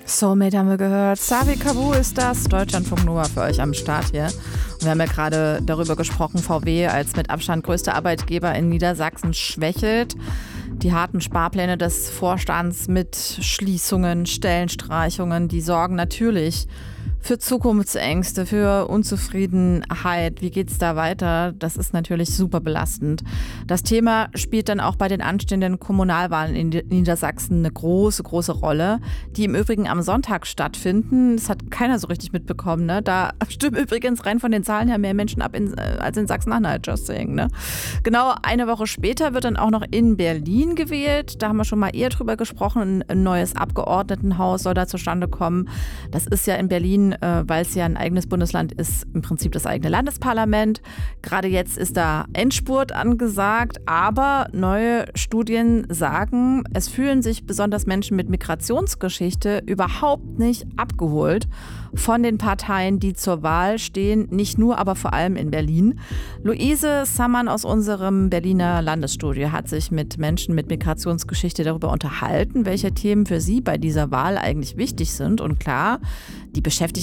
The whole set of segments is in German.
Soulmate haben wir gehört. Savi Kabu ist das. Deutschlandfunk Nova für euch am Start hier. Und wir haben ja gerade darüber gesprochen, VW als mit Abstand größter Arbeitgeber in Niedersachsen schwächelt. Die harten Sparpläne des Vorstands mit Schließungen, Stellenstreichungen, die sorgen natürlich für Zukunftsängste, für Unzufriedenheit. Wie geht's da weiter? Das ist natürlich super belastend. Das Thema spielt dann auch bei den anstehenden Kommunalwahlen in Niedersachsen eine große, große Rolle, die im Übrigen am Sonntag stattfinden. Das hat keiner so richtig mitbekommen. Ne? Da stimmen übrigens rein von den Zahlen her mehr Menschen ab als in Sachsen-Anhalt, just saying. Ne? Genau eine Woche später wird dann auch noch in Berlin gewählt. Da haben wir schon mal eher drüber gesprochen. Ein neues Abgeordnetenhaus soll da zustande kommen. Das ist ja in Berlin, weil es ja ein eigenes Bundesland ist, im Prinzip das eigene Landesparlament. Gerade jetzt ist da Endspurt angesagt, aber neue Studien sagen, es fühlen sich besonders Menschen mit Migrationsgeschichte überhaupt nicht abgeholt von den Parteien, die zur Wahl stehen, nicht nur, aber vor allem in Berlin. Luise Sammann aus unserem Berliner Landesstudio hat sich mit Menschen mit Migrationsgeschichte darüber unterhalten, welche Themen für sie bei dieser Wahl eigentlich wichtig sind. Und klar, die beschäftigen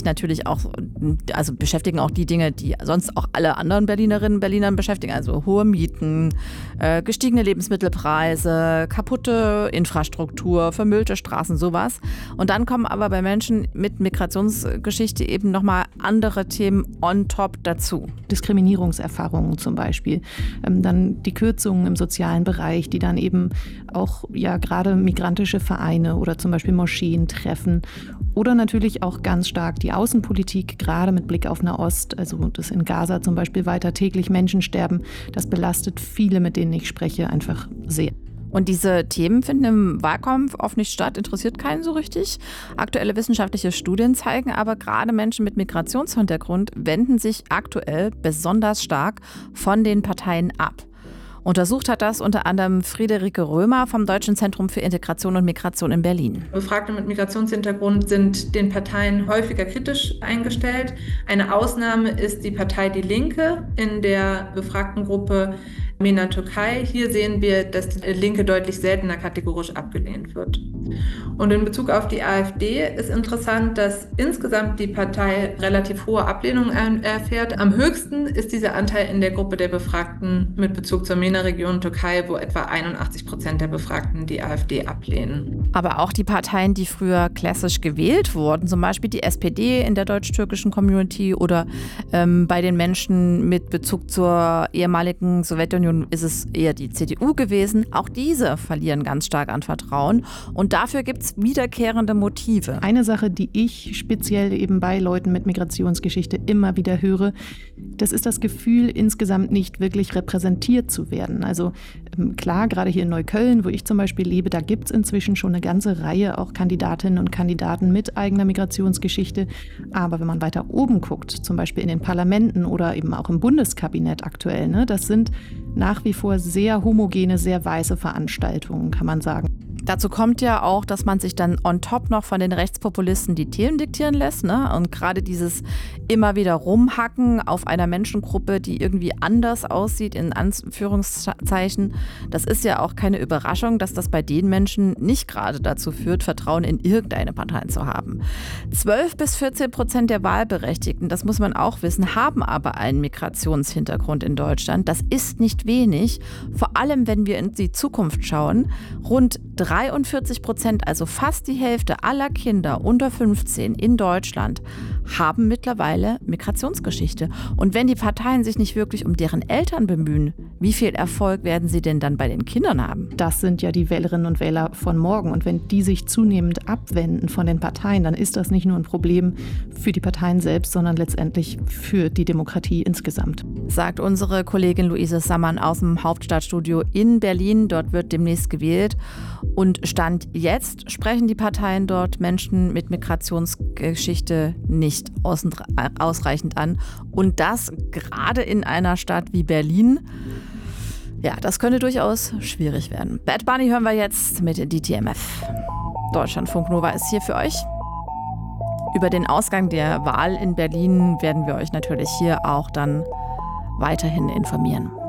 auch die Dinge, die sonst auch alle anderen Berlinerinnen und Berlinern beschäftigen, also hohe Mieten, gestiegene Lebensmittelpreise, kaputte Infrastruktur, vermüllte Straßen, sowas. Und dann kommen aber bei Menschen mit Migrationsgeschichte eben nochmal andere Themen on top dazu. Diskriminierungserfahrungen zum Beispiel, dann die Kürzungen im sozialen Bereich, die dann eben auch ja gerade migrantische Vereine oder zum Beispiel Moscheen treffen. Oder natürlich auch ganz stark die Außenpolitik, gerade mit Blick auf Nahost, also dass in Gaza zum Beispiel weiter täglich Menschen sterben. Das belastet viele, mit denen ich spreche, einfach sehr. Und diese Themen finden im Wahlkampf oft nicht statt, interessiert keinen so richtig. Aktuelle wissenschaftliche Studien zeigen aber, gerade Menschen mit Migrationshintergrund wenden sich aktuell besonders stark von den Parteien ab. Untersucht hat das unter anderem Friederike Römer vom Deutschen Zentrum für Integration und Migration in Berlin. Befragte mit Migrationshintergrund sind den Parteien häufiger kritisch eingestellt. Eine Ausnahme ist die Partei Die Linke in der befragten Gruppe MENA Türkei. Hier sehen wir, dass die Linke deutlich seltener kategorisch abgelehnt wird. Und in Bezug auf die AfD ist interessant, dass insgesamt die Partei relativ hohe Ablehnung erfährt. Am höchsten ist dieser Anteil in der Gruppe der Befragten mit Bezug zur MENA-Region Türkei, wo etwa 81% der Befragten die AfD ablehnen. Aber auch die Parteien, die früher klassisch gewählt wurden, zum Beispiel die SPD in der deutsch-türkischen Community oder bei den Menschen mit Bezug zur ehemaligen Sowjetunion ist es eher die CDU gewesen. Auch diese verlieren ganz stark an Vertrauen und dafür gibt es wiederkehrende Motive. Eine Sache, die ich speziell eben bei Leuten mit Migrationsgeschichte immer wieder höre, das ist das Gefühl, insgesamt nicht wirklich repräsentiert zu werden. Also klar, gerade hier in Neukölln, wo ich zum Beispiel lebe, da gibt es inzwischen schon eine ganze Reihe auch Kandidatinnen und Kandidaten mit eigener Migrationsgeschichte. Aber wenn man weiter oben guckt, zum Beispiel in den Parlamenten oder eben auch im Bundeskabinett aktuell, ne, das sind nach wie vor sehr homogene, sehr weiße Veranstaltungen, kann man sagen. Dazu kommt ja auch, dass man sich dann on top noch von den Rechtspopulisten die Themen diktieren lässt. Ne? Und gerade dieses immer wieder Rumhacken auf einer Menschengruppe, die irgendwie anders aussieht, in Anführungszeichen, das ist ja auch keine Überraschung, dass das bei den Menschen nicht gerade dazu führt, Vertrauen in irgendeine Partei zu haben. 12-14% der Wahlberechtigten, das muss man auch wissen, haben aber einen Migrationshintergrund in Deutschland. Das ist nicht wenig, vor allem wenn wir in die Zukunft schauen. Rund 43%, also fast die Hälfte aller Kinder unter 15 in Deutschland, haben mittlerweile Migrationsgeschichte. Und wenn die Parteien sich nicht wirklich um deren Eltern bemühen, wie viel Erfolg werden sie denn dann bei den Kindern haben? Das sind ja die Wählerinnen und Wähler von morgen. Und wenn die sich zunehmend abwenden von den Parteien, dann ist das nicht nur ein Problem für die Parteien selbst, sondern letztendlich für die Demokratie insgesamt. Sagt unsere Kollegin Luise Sammann aus dem Hauptstadtstudio in Berlin. Dort wird demnächst gewählt. Und Stand jetzt sprechen die Parteien dort Menschen mit Migrationsgeschichte nicht ausreichend an. Und das gerade in einer Stadt wie Berlin. Ja, das könnte durchaus schwierig werden. Bad Bunny hören wir jetzt mit DTMF. Deutschlandfunk Nova ist hier für euch. Über den Ausgang der Wahl in Berlin werden wir euch natürlich hier auch dann weiterhin informieren.